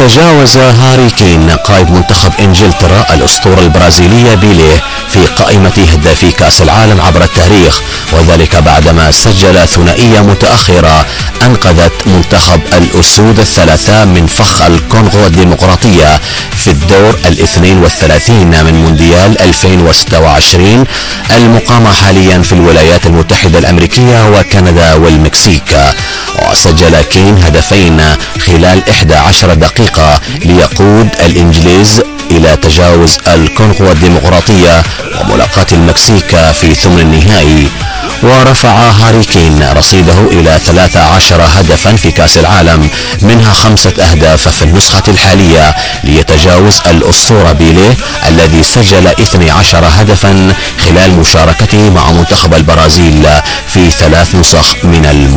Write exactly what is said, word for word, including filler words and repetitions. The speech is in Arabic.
تجاوز هاري كين قائد منتخب انجلترا الاسطورة البرازيلية بيليه في قائمة هدافي كأس العالم عبر التاريخ، وذلك بعدما سجل ثنائية متأخرة انقذت منتخب الاسود الثلاثة من فخ الكونغو الديمقراطية في الدور الاثنين والثلاثين من مونديال ألفين وستة وعشرين المقامة حاليا في الولايات المتحدة الامريكية وكندا والمكسيك. وسجل كين هدفين خلال إحدى عشرة دقيقة ليقود الإنجليز إلى تجاوز الكونغو الديمقراطية وملاقاة المكسيك في ثمن النهائي. ورفع هاري كين رصيده إلى ثلاث عشر هدفا في كأس العالم، منها خمسة أهداف في النسخة الحالية، ليتجاوز الأسطورة بيليه الذي سجل اثني عشر هدفا خلال مشاركته مع منتخب البرازيل في ثلاث نسخ من الم